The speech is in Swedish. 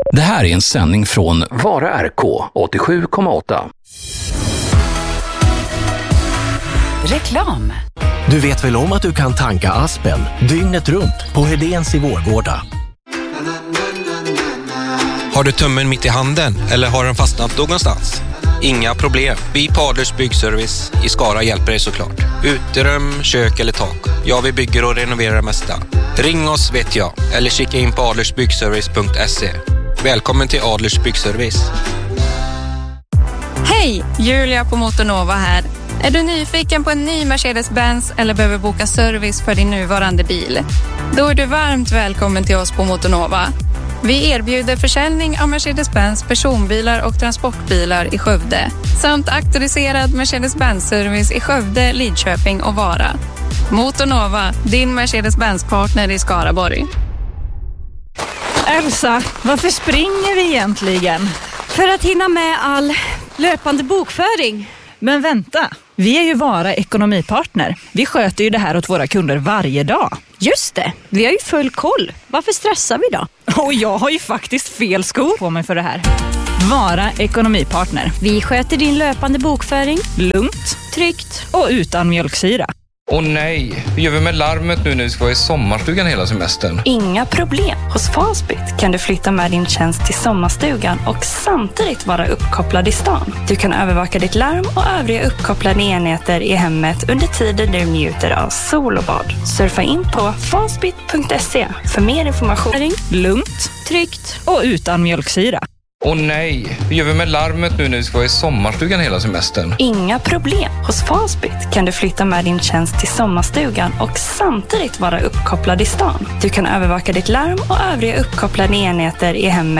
Det här är en sändning från Vara RK 87,8. Reklam. Du vet väl om att du kan tanka Aspen dygnet runt på Hedéns i Vårgårda? Har du tummen mitt i handen eller har den fastnat någonstans? Inga problem. Vi på Adlers Byggservice i Skara hjälper dig såklart. Uterum, kök eller tak. Ja, vi bygger och renoverar det mesta. Ring oss vet jag. Eller kika in på adlersbyggservice.se. Välkommen till Adlers Byggservice. Hej, Julia på Motornova här. Är du nyfiken på en ny Mercedes-Benz eller behöver boka service för din nuvarande bil? Då är du varmt välkommen till oss på Motornova. Vi erbjuder försäljning av Mercedes-Benz personbilar och transportbilar i Skövde samt auktoriserad Mercedes-Benz-service i Skövde, Lidköping och Vara. Motornova, din Mercedes-Benz-partner i Skaraborg. Elsa, varför springer vi egentligen? För att hinna med all löpande bokföring. Men vänta, vi är ju Vara ekonomipartner. Vi sköter ju det här åt våra kunder varje dag. Just det, vi har ju full koll. Varför stressar vi då? Och jag har ju faktiskt fel skor på mig för det här. Vara ekonomipartner. Vi sköter din löpande bokföring. Lugnt, Tryggt. och utan mjölksyra. Åh nej, hur gör vi med larmet nu när vi ska vara i sommarstugan hela semestern? Inga problem. Hos Fastbit kan du flytta med din tjänst till sommarstugan och samtidigt vara uppkopplad i stan. Du kan övervaka ditt larm och övriga uppkopplade enheter i hemmet under tiden du njuter av sol och bad. Surfa in på fastbit.se för mer information. Lugnt, Tryggt. och utan mjölksyra. Åh nej, hur gör vi med larmet nu när vi ska vara i sommarstugan hela semestern? Inga problem. Hos Fastbit kan du flytta med din tjänst till sommarstugan och samtidigt vara uppkopplad i stan. Du kan övervaka ditt larm och övriga uppkopplade enheter i hemmet